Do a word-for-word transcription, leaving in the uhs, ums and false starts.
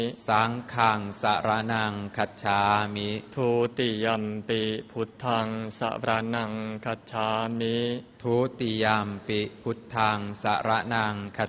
สังฆังสรณังคัจฉามิทุติยัมปิพุทธังสรณังคัจฉามิทุติยัมปิพุทธังสรณังคัจ